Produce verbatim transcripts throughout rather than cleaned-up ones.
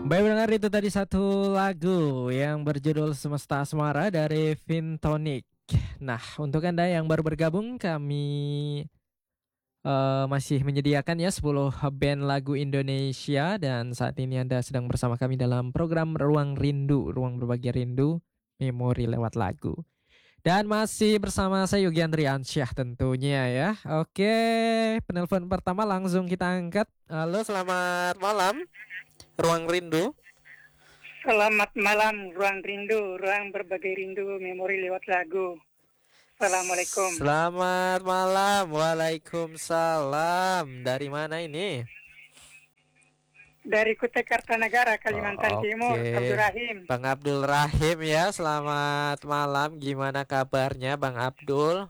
Baik pendengar, itu tadi satu lagu yang berjudul Semesta Asmara dari Vintonic. Nah, untuk Anda yang baru bergabung, kami eh, masih menyediakan ya sepuluh band lagu Indonesia, dan saat ini Anda sedang bersama kami dalam program Ruang Rindu, Ruang Berbagi Rindu, Memori lewat lagu. Dan masih bersama saya Yogi Andriansyah tentunya ya. Oke, penelpon pertama langsung kita angkat. Halo, selamat malam. Ruang Rindu. Selamat malam, Ruang Rindu, Ruang Berbagi Rindu, Memori lewat lagu. Assalamualaikum. Selamat malam. Waalaikumsalam. Dari mana ini? Dari Kutai Kartanegara, Kalimantan Oh, Timur, oke. Abdul Rahim. Bang Abdul Rahim ya. Selamat malam. Gimana kabarnya Bang Abdul?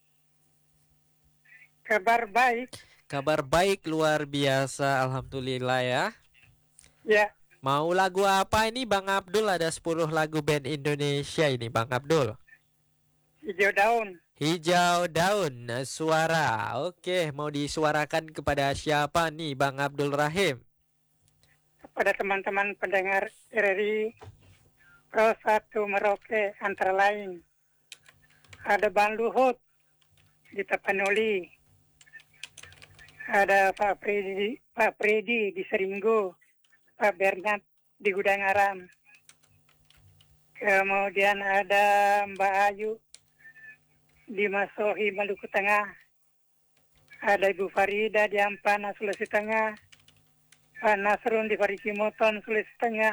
Kabar baik. Kabar baik luar biasa. Alhamdulillah ya. Ya. Mau lagu apa ini Bang Abdul? Ada sepuluh lagu band Indonesia ini Bang Abdul. Hijau daun. Hijau daun, suara. Oke, mau disuarakan kepada siapa nih Bang Abdul Rahim? Kepada teman-teman pendengar R R I Pro satu Merauke antara lain. Ada Bang Luhut di Tapanuli. Ada Pak Fredi, Pak Fredi di Seringgo. Pak Bernard di Gudang Aram. Kemudian ada Mbak Ayu di Masohi, Maluku Tengah. Ada Ibu Farida di Ampana, Sulawesi Tengah. Pak Nasrun di Parikimoton, Sulawesi Tengah.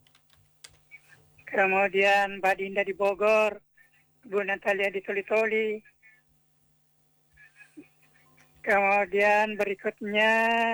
Kemudian Mbak Dinda di Bogor. Bu Natalia di Toli-Toli. Kemudian berikutnya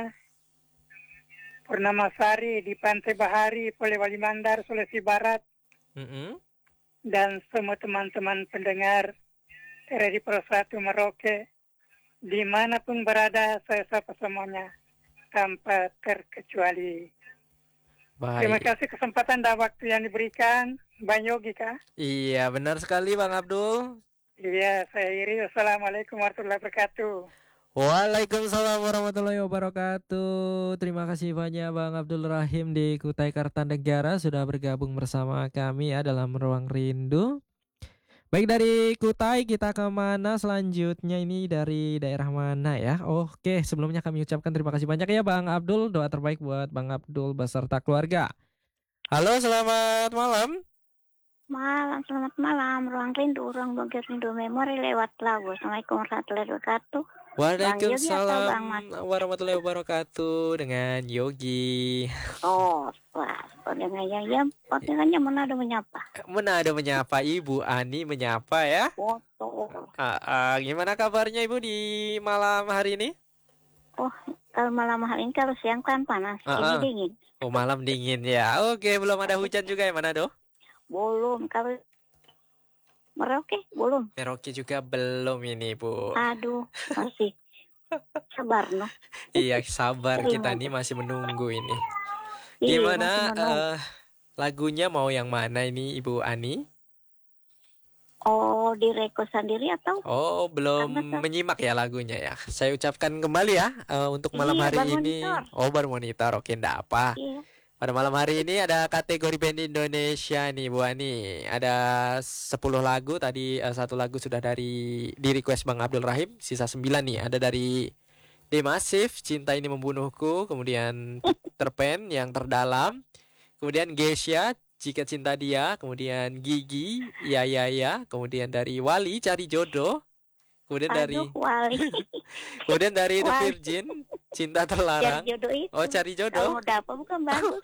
Purnama Sari di Pantai Bahari, Polewali Mandar, Sulawesi Barat. Mm-hmm. Dan semua teman-teman pendengar R R I Pro satu Merauke, dimanapun berada, saya sapa semuanya tanpa terkecuali. Baik. Terima kasih kesempatan dan waktu yang diberikan, Bang Yogi kah? Iya, benar sekali Bang Abdul. Iya, saya Iri. Assalamualaikum warahmatullahi wabarakatuh. Waalaikumsalam warahmatullahi wabarakatuh. Terima kasih banyak Bang Abdul Rahim di Kutai Kartanegara sudah bergabung bersama kami ya dalam Ruang Rindu. Baik, dari Kutai kita ke mana selanjutnya, ini dari daerah mana ya? Oke, sebelumnya kami ucapkan terima kasih banyak ya Bang Abdul. Doa terbaik buat Bang Abdul beserta keluarga. Halo, selamat malam. Malam, selamat malam. Ruang Rindu, Ruang Berbagi Rindu, Memori lewat lagu. Assalamualaikum warahmatullahi wabarakatuh. Waalaikumsalam warahmatullahi wabarakatuh, dengan Yogi. Oh, wah, dengan yang ya, dengannya Manado menyapa. Manado menyapa, Ibu Ani menyapa ya. Foto. Ah, ah, gimana kabarnya Ibu di malam hari ini? Oh, kalau malam hari ini, kalau siang kan panas, Ah, ini ah. dingin. Oh, malam dingin ya. Oke, belum ada hujan juga ya Manado? Belum, kalau Merauke belum. Merauke juga belum ini Bu. Aduh, masih sabar no. Iya, sabar, kita nih masih menunggu ini. Gimana uh, lagunya, mau yang mana ini Ibu Ani? Oh, direko sendiri atau? Oh, belum menyimak ya lagunya ya. Saya ucapkan kembali ya uh, untuk malam iya, hari ini. Monitor. Oh, baru monitor. Oke, enggak apa. Iya. Pada malam hari ini ada kategori band Indonesia nih Bu Ani. Ada sepuluh lagu. Tadi uh, satu lagu sudah dari di request Bang Abdul Rahim. Sisa sembilan nih. Ada dari The Massive, Cinta Ini Membunuhku. Kemudian Peter Pan, Yang Terdalam. Kemudian Geisha, Jika Cinta Dia. Kemudian Gigi, Ya Ya Ya. Kemudian dari Wali, Cari Jodoh. Kemudian Aduh, dari Wali. Kemudian dari The Wali. Virgin, Cinta Terlarang. Cari jodoh itu. Oh, Cari Jodoh. Kalau udah apa bukan bagus.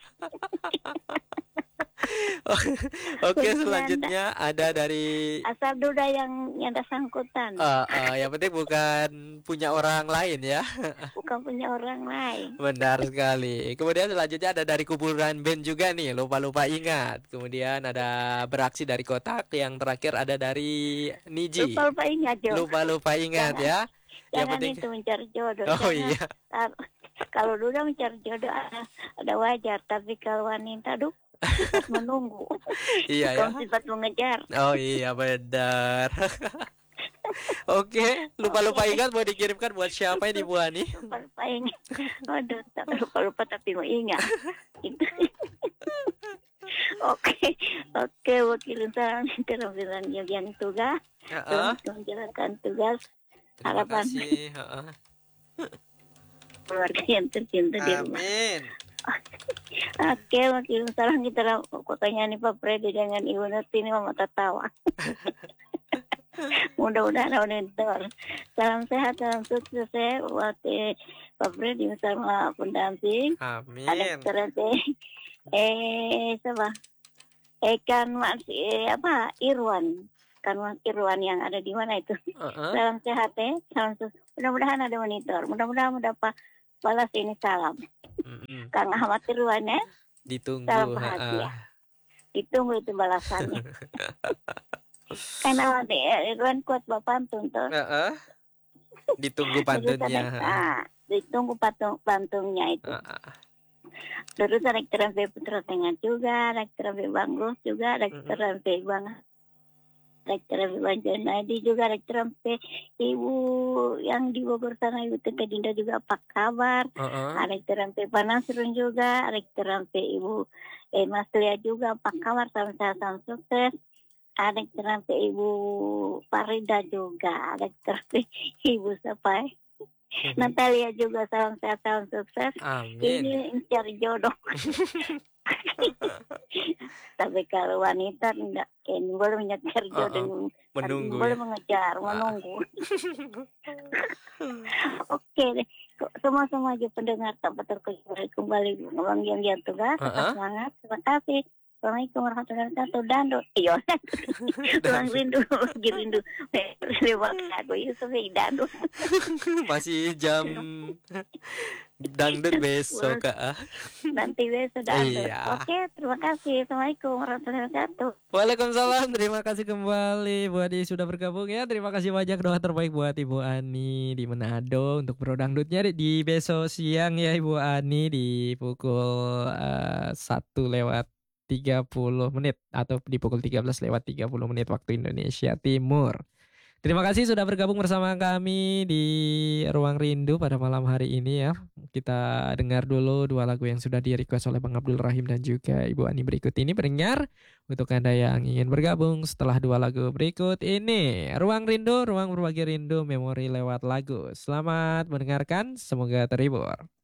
Oke, selanjutnya ada dari asal duda yang yang ada sangkutan. Uh, uh, yang penting bukan punya orang lain ya. Bukan punya orang lain. Benar sekali. Kemudian selanjutnya ada dari kuburan band juga nih, Lupa-Lupa Ingat. Kemudian ada Beraksi dari Kotak. Yang terakhir ada dari Niji, Lupa-lupa ingat Jo. Lupa-Lupa Ingat Jangan, ya. Yang jangan penting itu mencari jodoh. Oh Jangan, iya. Kalau, kalau duda mencari jodoh ada, ada wajar, tapi kalau wanita duh sifat menunggu. Iya ya. Sifat mengejar. Oh iya, benar. Oke, lupa-lupa ingat mau dikirimkan buat siapa ini Bu Ani? Lupa-lupa ingat. Waduh, tak lupa-lupa tapi mau ingat. Itu. Oke, oke, wakilin salam keterampilan yang tugas, Heeh. selamat menjalankan tugas, Terima harapan kasih. Heeh. keluarga yang tercinta di rumah. Amin. Oke, wakilin salam kita pokoknya nih Pak Freddy dengan Ibu Nuti ini mama tertawa. Mudah-mudahan auditor. Salam sehat, salam sukses ya buat eh, Pak Freddy bersama pendamping. Ada Amin. terus eh, eh siapa? Eh kan Mas eh, apa Irwan. Kan Mas Irwan yang ada di mana itu? Heeh. Salam sehat ya, salam sukses. Mudah-mudahan ada monitor. Mudah-mudahan mendapat balas ini salam. Mm-mm. Kang Ahmad Irwan ya. Ditunggu. Salam Heeh. bahagia. Ditunggu itu balasannya. Karena Irwan kuat bapak pantun tuh. Heeh. Ditunggu pantunnya. Nah, ditunggu patung pantungnya itu. Heeh. Terus ada terapi Putra Tengah juga, ada terapi Bang Gus juga, ada Mm-mm. terapi Bang, ada terapi Bang Jonadi juga, ada terapi Ibu yang di Bogor sana Ibu Tengah Dinda juga apa kabar? Heeh. Ada terapi Panasrun juga, ada terapi Ibu eh, Mas Lia juga apa kabar? Salam sehat, salam sukses. Ada terapi Ibu Farida juga, ada terapi Ibu siapa? Natalia juga salam sehat, salam sukses. Amin. Ini mencari jodoh. Tapi kalau wanita enggak, ini boleh mencari jodoh, Menunggu boleh ya. mengejar, menunggu. Oke deh, semua-semua aja pendengar tanpa terkecuali kembali Bang yang tugas, tetap semangat, terima kasih. Assalamualaikum warahmatullahi wabarakatuh. Dando, iyo, ruang rindu, lagi rindu. Lewat aku Yusuf Dando. Masih jam dangdut besok kak. Nanti besok Dando. Iya. Oke, terima kasih. Assalamualaikum warahmatullahi wabarakatuh. Waalaikumsalam. Terima kasih kembali buat yang sudah bergabung ya. Terima kasih banyak, doa terbaik buat Ibu Ani di Manado untuk Bro Dangdutnya di besok siang ya Ibu Ani di pukul uh, satu lewat tiga puluh menit atau di pukul tiga belas lewat tiga puluh menit waktu Indonesia Timur. Terima kasih sudah bergabung bersama kami di Ruang Rindu pada malam hari ini ya. Kita dengar dulu dua lagu yang sudah di-request oleh Bang Abdul Rahim dan juga Ibu Ani berikut ini. Pendengar, untuk Anda yang ingin bergabung setelah dua lagu berikut ini. Ruang Rindu, ruang berbagi rindu, memori lewat lagu. Selamat mendengarkan, semoga terhibur.